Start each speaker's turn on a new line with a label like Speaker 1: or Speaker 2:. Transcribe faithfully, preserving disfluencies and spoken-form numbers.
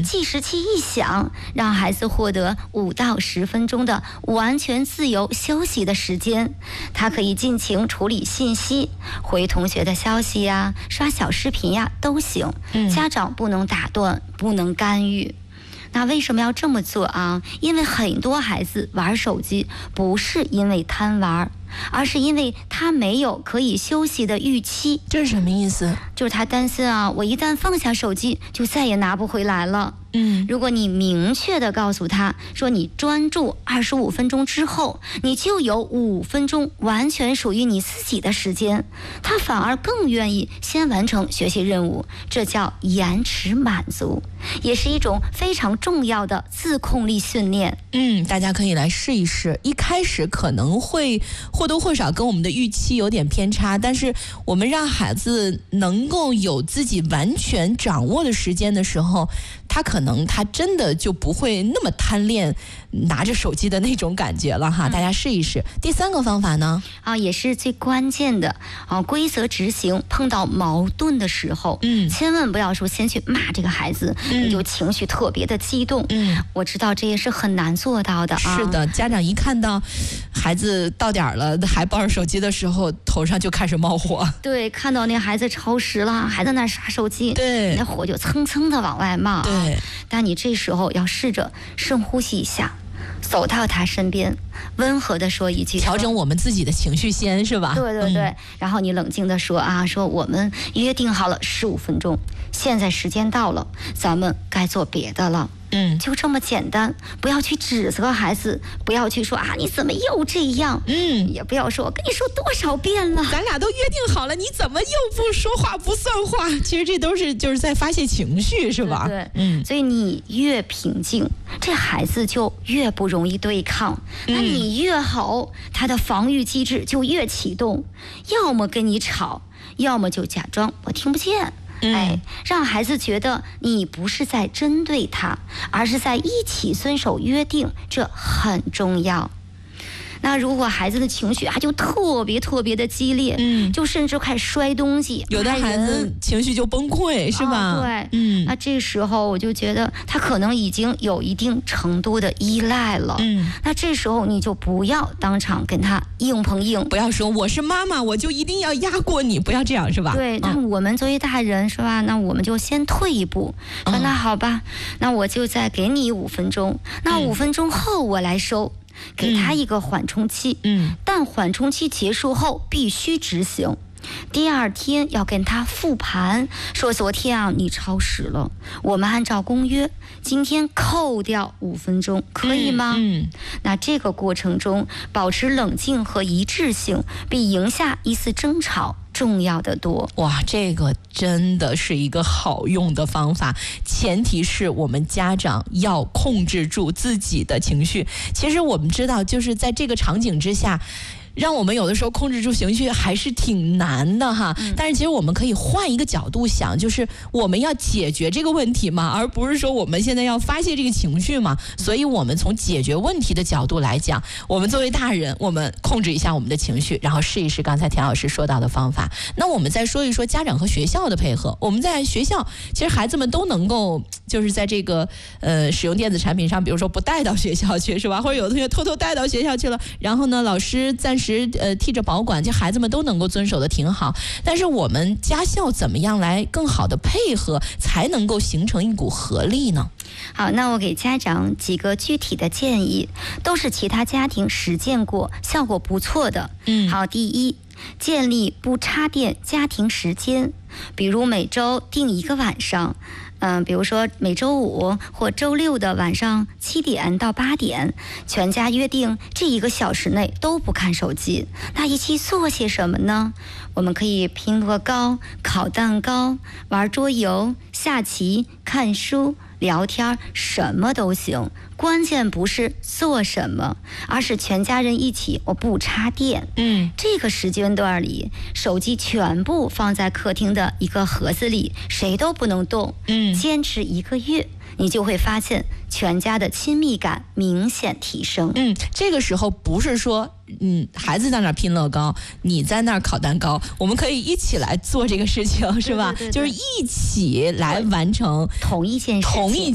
Speaker 1: 计时器一响，让孩子获得五到十分钟的完全自由休息的时间，他可以尽情处理信息，回同学的消息呀、刷小视频呀都行。家长不能打断，不能干预。那为什么要这么做啊？因为很多孩子玩手机不是因为贪玩，而是因为他没有可以休息的预期。
Speaker 2: 这是什么意思？
Speaker 1: 就是他担心啊，我一旦放下手机，就再也拿不回来了。
Speaker 2: 嗯，
Speaker 1: 如果你明确的告诉他说，你专注二十五分钟之后，你就有五分钟完全属于你自己的时间，他反而更愿意先完成学习任务。这叫延迟满足，也是一种非常重要的自控力训练。
Speaker 2: 嗯，大家可以来试一试。一开始可能会或多或少跟我们的预期有点偏差，但是我们让孩子能够有自己完全掌握的时间的时候，他可能他真的就不会那么贪恋拿着手机的那种感觉了哈。大家试一试。第三个方法呢，
Speaker 1: 啊，也是最关键的啊，规则执行碰到矛盾的时候，嗯，千万不要说先去骂这个孩子，嗯，你就情绪特别的激动，嗯，我知道这也是很难做到的啊。
Speaker 2: 是的，家长一看到孩子到点了还抱着手机的时候，头上就开始冒火。
Speaker 1: 对，看到那孩子超时了，还在那刷手机，
Speaker 2: 对，
Speaker 1: 那火就蹭蹭的往外冒。
Speaker 2: 对，
Speaker 1: 但你这时候要试着深呼吸一下，走到他身边，温和的说一句，
Speaker 2: 调整我们自己的情绪先，是吧？
Speaker 1: 对对对、嗯、然后你冷静的说啊，说我们约定好了十五分钟，现在时间到了，咱们该做别的了。嗯，就这么简单，不要去指责孩子，不要去说啊你怎么又这样，嗯，也不要说我跟你说多少遍了，
Speaker 2: 咱俩都约定好了，你怎么又不说话不算话？其实这都是就是在发泄情绪，是吧？
Speaker 1: 对, 对，嗯，所以你越平静，这孩子就越不容易对抗，嗯、那你越吼，他的防御机制就越启动，要么跟你吵，要么就假装我听不见。哎，让孩子觉得你不是在针对他，而是在一起遵守约定，这很重要。那如果孩子的情绪啊就特别特别的激烈，嗯，就甚至开始摔东西，
Speaker 2: 有的孩子情绪就崩溃，是吧？
Speaker 1: 哦、对，嗯，那这时候我就觉得他可能已经有一定程度的依赖了，嗯，那这时候你就不要当场跟他硬碰硬，
Speaker 2: 不要说我是妈妈，我就一定要压过你，不要这样，是吧？
Speaker 1: 对，那我们作为大人，是吧？那我们就先退一步，说、嗯、那好吧，那我就再给你五分钟，那五分钟后我来收。给他一个缓冲期，嗯，但缓冲期结束后必须执行。第二天要跟他复盘，说昨天啊你超时了，我们按照公约今天扣掉五分钟，可以吗？嗯，嗯那这个过程中保持冷静和一致性，比赢下一次争吵重要的多。
Speaker 2: 哇，这个真的是一个好用的方法，前提是我们家长要控制住自己的情绪。其实我们知道，就是在这个场景之下，让我们有的时候控制住情绪还是挺难的哈、嗯，但是其实我们可以换一个角度想，就是我们要解决这个问题嘛，而不是说我们现在要发泄这个情绪嘛。所以我们从解决问题的角度来讲，我们作为大人，我们控制一下我们的情绪，然后试一试刚才田老师说到的方法。那我们再说一说家长和学校的配合。我们在学校，其实孩子们都能够就是在这个呃使用电子产品上，比如说不带到学校去，是吧？或者有的同学偷偷带到学校去了，然后呢，老师暂时呃替着保管，这孩子们都能够遵守的挺好。但是我们家校怎么样来更好的配合，才能够形成一股合力呢？
Speaker 1: 好，那我给家长几个具体的建议，都是其他家庭实践过，效果不错的。嗯，好，第一，建立不插电家庭时间，比如每周定一个晚上。嗯，比如说每周五或周六的晚上七点到八点，全家约定这一个小时内都不看手机。那一起做些什么呢？我们可以拼乐高、烤蛋糕、玩桌游、下棋、看书、聊天，什么都行。关键不是做什么，而是全家人一起，我不插电。嗯，这个时间段里，手机全部放在客厅的一个盒子里，谁都不能动。嗯，坚持一个月，你就会发现全家的亲密感明显提升。
Speaker 2: 嗯，这个时候不是说嗯，孩子在那儿拼乐高，你在那儿烤蛋糕，我们可以一起来做这个事情，是吧？
Speaker 1: 对对对对，
Speaker 2: 就是一起来完成
Speaker 1: 同一件事情，
Speaker 2: 同一